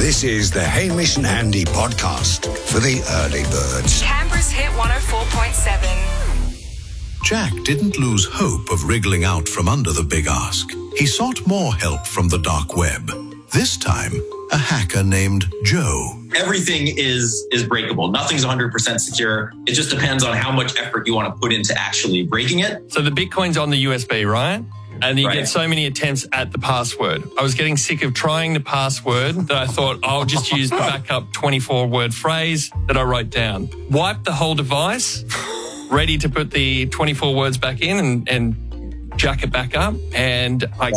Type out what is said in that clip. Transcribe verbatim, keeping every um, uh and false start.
This is the Hamish and Andy podcast for the early birds. Canberra's Hit one oh four point seven. Jack didn't lose hope of wriggling out from under the big ask. He sought more help from the dark web. This time, a hacker named Joe. Everything is is breakable. Nothing's one hundred percent secure. It just depends on how much effort you want to put into actually breaking it. So the Bitcoin's on the U S B, right? And you Right. get so many attempts at the password. I was getting sick of trying the password that I thought I'll just use the backup twenty-four word phrase that I wrote down. Wipe the whole device, ready to put the twenty-four words back in and, and jack it back up. And I